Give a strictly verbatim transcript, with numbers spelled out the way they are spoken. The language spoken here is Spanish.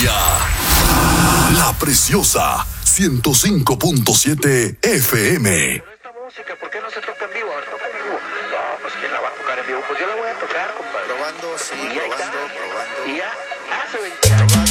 Colombia. La Preciosa ciento cinco punto siete F M. Pero esta música, ¿por qué no se toca en vivo? A ver, toca en vivo. No, pues ¿quién la va a tocar en vivo? Pues yo la voy a tocar, compadre. Probando, sí, Y ahí probando, está. probando. Y ya hace veinte años.